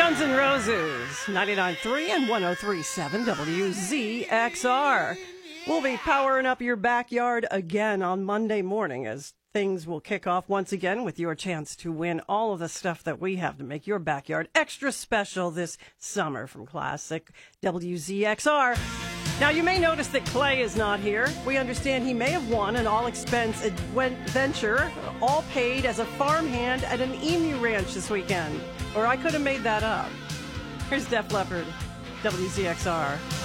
Guns N' Roses, 99.3 and 103.7 WZXR. We'll be powering up your backyard again on Monday morning as things will kick off once again with your chance to win all of the stuff that we have to make your backyard extra special this summer from Classic WZXR. Now, you may notice that Clay is not here. We understand he may have won an all-expense adventure, all paid as a farmhand at an emu ranch this weekend. Or I could have made that up. Here's Def Leppard, WZXR.